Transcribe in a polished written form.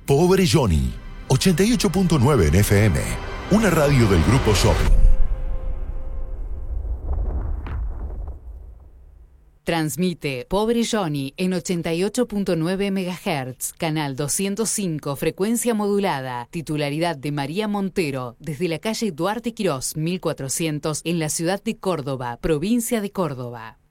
Pobre Johnny, 88.9 en FM, una radio del Grupo Shopping. Transmite Pobre Johnny en 88.9 MHz, canal 205, frecuencia modulada, titularidad de María Montero, desde la calle Duarte Quirós, 1400, en la ciudad de Córdoba, provincia de Córdoba.